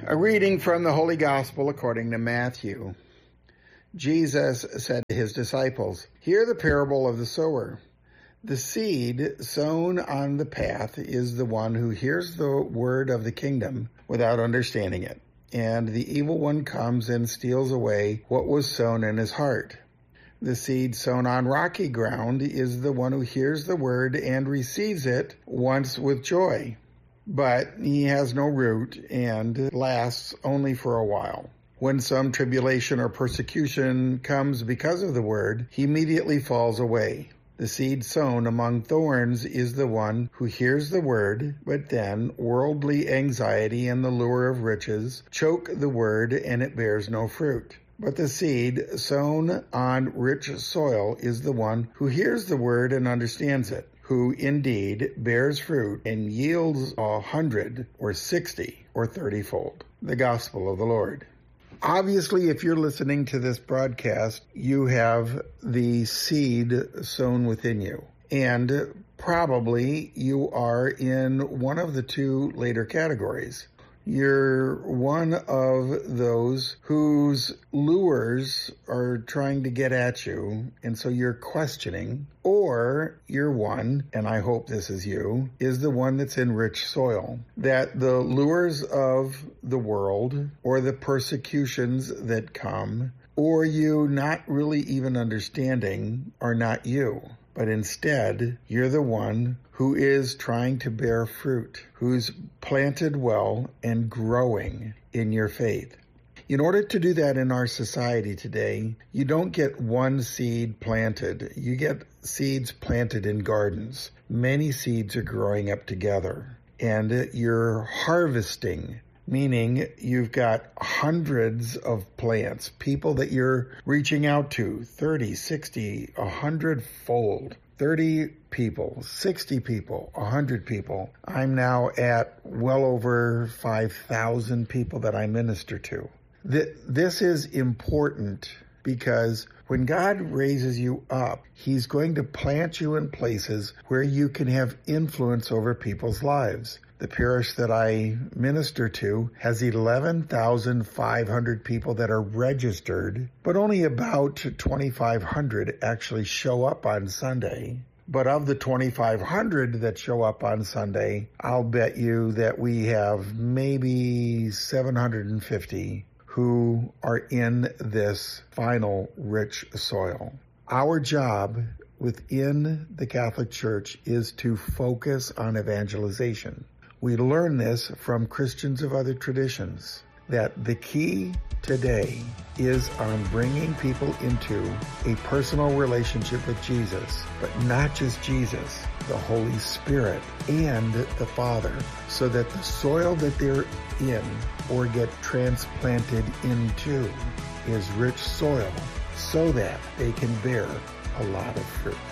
A reading from the Holy Gospel according to Matthew. Jesus said to his disciples, "Hear the parable of the sower. The seed sown on the path is the one who hears the word of the kingdom without understanding it. And the evil one comes and steals away what was sown in his heart. The seed sown on rocky ground is the one who hears the word and receives it once with joy. But he has no root and lasts only for a while. When some tribulation or persecution comes because of the word, he immediately falls away. The seed sown among thorns is the one who hears the word, but then worldly anxiety and the lure of riches choke the word and it bears no fruit. But the seed sown on rich soil is the one who hears the word and understands it, who indeed bears fruit and yields 100 or 60 or 30-fold. The Gospel of the Lord. Obviously, if you're listening to this broadcast, you have the seed sown within you. And probably you are in one of the two later categories. You're one of those whose lures are trying to get at you, and so you're questioning. Or you're one, and I hope this is you, is the one that's in rich soil. That the lures of the world, or the persecutions that come, or you not really even understanding are not you. But instead, you're the one who is trying to bear fruit, who's planted well and growing in your faith. In order to do that in our society today, you don't get one seed planted. You get seeds planted in gardens. Many seeds are growing up together. And you're harvesting, meaning you've got hundreds of plants, people that you're reaching out to, 30, 60, 100-fold. 30 people, 60 people, 100 people. I'm now at well over 5,000 people that I minister to. This is important because when God raises you up, He's going to plant you in places where you can have influence over people's lives. The parish that I minister to has 11,500 people that are registered, but only about 2,500 actually show up on Sunday. But of the 2,500 that show up on Sunday, I'll bet you that we have maybe 750 who are in this final rich soil. Our job within the Catholic Church is to focus on evangelization. We learn this from Christians of other traditions, that the key today is on bringing people into a personal relationship with Jesus, but not just Jesus, the Holy Spirit and the Father, so that the soil that they're in or get transplanted into is rich soil so that they can bear a lot of fruit.